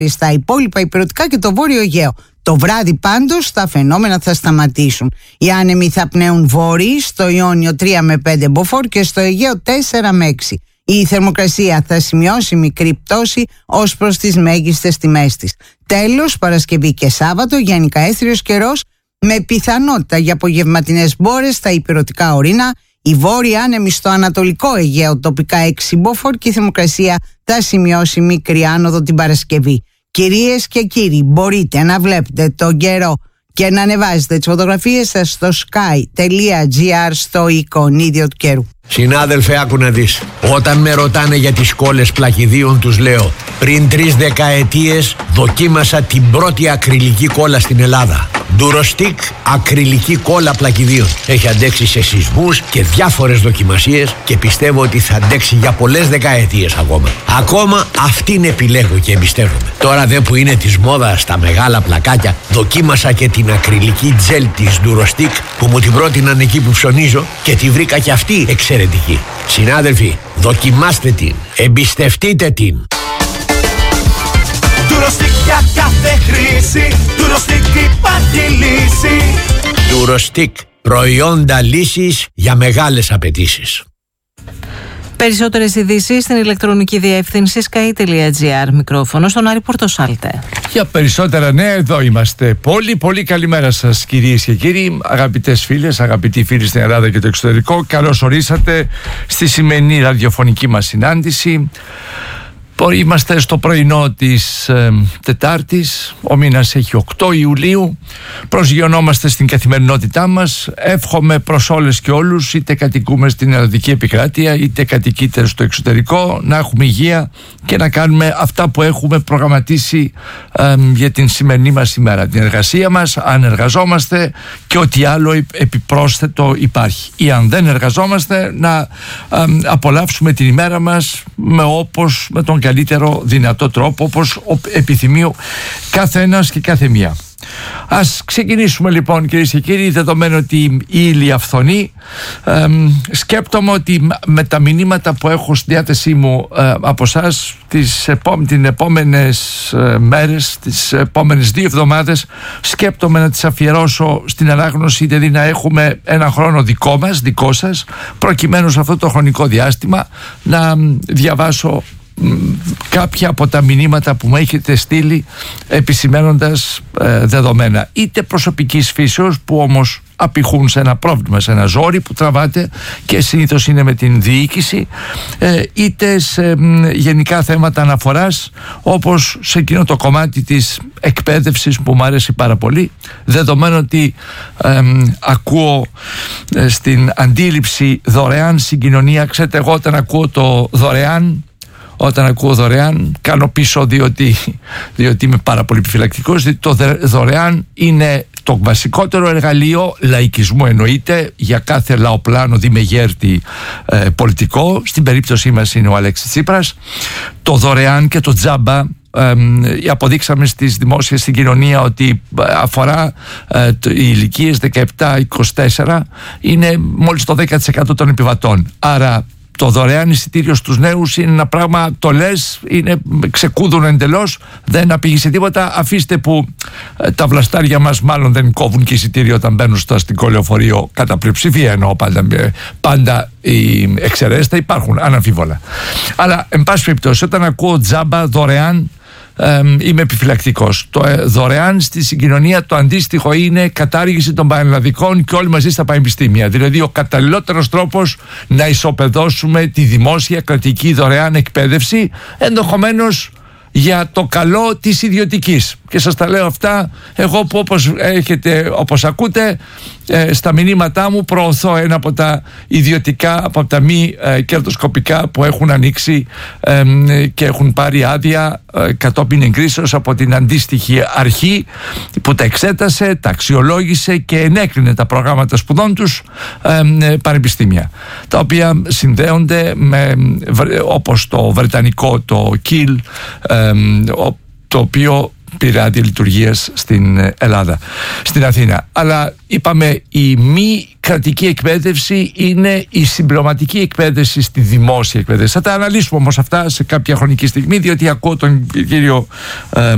στα υπόλοιπα ηπειρωτικά και το Βόρειο Αιγαίο. Το βράδυ πάντως τα φαινόμενα θα σταματήσουν. Οι άνεμοι θα πνέουν βόρειοι, στο Ιόνιο 3 με 5 μποφόρ και στο Αιγαίο 4 με 6. Η θερμοκρασία θα σημειώσει μικρή πτώση ως προς τις μέγιστες τιμές της. Τέλος, Παρασκευή και Σάββατο γενικά έθριος καιρός με πιθανότητα για απογευματινές μπόρες στα ηπειρωτικά ορεινά. Οι βόρειοι άνεμοι στο Ανατολικό Αιγαίο τοπικά 6 μποφόρ και η θερμοκρασία θα σημειώσει μικρή άνοδο την Παρασκευή. Κυρίες και κύριοι, μπορείτε να βλέπετε τον καιρό και να ανεβάζετε τις φωτογραφίες σας στο sky.gr στο εικονίδιο του καιρού. Συνάδελφε, άκου να δεις. Όταν με ρωτάνε για τις κόλλες πλακιδίων, τους λέω: πριν 3 δεκαετίες δοκίμασα την πρώτη ακριλική κόλλα στην Ελλάδα. Durostic ακριλική κόλλα πλακιδίων. Έχει αντέξει σε σεισμούς και διάφορες δοκιμασίες και πιστεύω ότι θα αντέξει για πολλές δεκαετίες ακόμα. Ακόμα αυτήν επιλέγω και εμπιστεύομαι. Τώρα δε που είναι της μόδας στα μεγάλα πλακάκια, δοκίμασα και την ακριλική τζέλ της Durostic που μου την πρότειναν εκεί που ψωνίζω και τη βρήκα και αυτή εξαιρετική. Συνάδελφοι, δοκιμάστε την, εμπιστευτείτε την. Durostic για κάθε χρήση, Durostic υπάρχει λύση. Durostic, προϊόντα λύσης για μεγάλες απαιτήσεις. Περισσότερες ειδήσεις στην ηλεκτρονική διεύθυνση sky.gr. Μικρόφωνο στον Άρη Πορτοσάλτε. Για περισσότερα νέα, εδώ είμαστε. Πολύ καλημέρα σας, κυρίες και κύριοι, αγαπητές φίλες, αγαπητοί φίλοι στην Ελλάδα και το εξωτερικό. Καλώς ορίσατε στη σημερινή ραδιοφωνική μας συνάντηση. Είμαστε στο πρωινό της Τετάρτης, ο μήνας έχει 8 Ιουλίου, προσγειωνόμαστε στην καθημερινότητά μας. Εύχομαι προς όλες και όλους, είτε κατοικούμε στην ελληνική επικράτεια είτε κατοικείτε στο εξωτερικό, να έχουμε υγεία και να κάνουμε αυτά που έχουμε προγραμματίσει για την σημερινή μας ημέρα, την εργασία μας, αν εργαζόμαστε και ό,τι άλλο επιπρόσθετο υπάρχει, ή αν δεν εργαζόμαστε να απολαύσουμε την ημέρα μας με τον καλύτερο δυνατό τρόπο, όπως επιθυμεί κάθε ένας και κάθε μία. Ας ξεκινήσουμε λοιπόν, κυρίες και κύριοι, δεδομένου ότι η ύλη αυθονεί. Σκέπτομαι ότι με τα μηνύματα που έχω στη διάθεσή μου από εσάς τις επόμενες μέρες, τις επόμενες 2 εβδομάδες, σκέπτομαι να τις αφιερώσω στην ανάγνωση, δηλαδή να έχουμε ένα χρόνο δικό σας, προκειμένου σε αυτό το χρονικό διάστημα να διαβάσω κάποια από τα μηνύματα που μου έχετε στείλει επισημένοντας δεδομένα, είτε προσωπικής φύσεως που όμως απηχούν σε ένα πρόβλημα, σε ένα ζόρι που τραβάτε και συνήθως είναι με την διοίκηση, είτε σε γενικά θέματα αναφοράς, όπως σε εκείνο το κομμάτι της εκπαίδευσης που μου αρέσει πάρα πολύ, δεδομένου ότι ακούω στην αντίληψη δωρεάν συγκοινωνία. Ξέρετε, εγώ όταν ακούω το δωρεάν κάνω πίσω, διότι είμαι πάρα πολύ επιφυλακτικός, διότι το δωρεάν είναι το βασικότερο εργαλείο λαϊκισμού, εννοείται, για κάθε λαοπλάνο διμεγέρτη πολιτικό. Στην περίπτωσή μας είναι ο Αλέξης Τσίπρας. Το δωρεάν και το τζάμπα, αποδείξαμε στις δημόσιες συγκοινωνία ότι αφορά οι ηλικίες 17-24, είναι μόλις το 10% των επιβατών. Άρα το δωρεάν εισιτήριο στους νέους είναι ένα πράγμα, το λες, ξεκούδουν εντελώς, δεν απήγησε τίποτα. Αφήστε που τα βλαστάρια μας μάλλον δεν κόβουν και εισιτήριο όταν μπαίνουν στο αστικό λεωφορείο, κατά πλειοψηφία εννοώ, πάντα οι εξαιρέσεις θα υπάρχουν, αναμφίβολα. Αλλά εν πάση περιπτώσει, όταν ακούω τζάμπα, δωρεάν, είμαι επιφυλακτικός. Το δωρεάν στη συγκοινωνία το αντίστοιχο είναι κατάργηση των πανελλαδικών και όλοι μαζί στα πανεπιστήμια. Δηλαδή ο καταλληλότερος τρόπος να ισοπεδώσουμε τη δημόσια κρατική δωρεάν εκπαίδευση, ενδεχομένως για το καλό της ιδιωτικής. Και σας τα λέω αυτά εγώ που όπως ακούτε στα μηνύματά μου προωθώ ένα από τα ιδιωτικά, από τα μη κερδοσκοπικά που έχουν ανοίξει και έχουν πάρει άδεια κατόπιν εγκρίσεως από την αντίστοιχη αρχή που τα εξέτασε, τα αξιολόγησε και ενέκρινε τα προγράμματα σπουδών τους πανεπιστήμια, τα οποία συνδέονται με, όπως το βρετανικό το Kiel, το οποίο πήρε άδεια λειτουργίας στην Ελλάδα, στην Αθήνα. Αλλά είπαμε, η μη κρατική εκπαίδευση είναι η συμπληρωματική εκπαίδευση στη δημόσια εκπαίδευση. Θα τα αναλύσουμε όμως αυτά σε κάποια χρονική στιγμή, διότι ακούω τον κύριο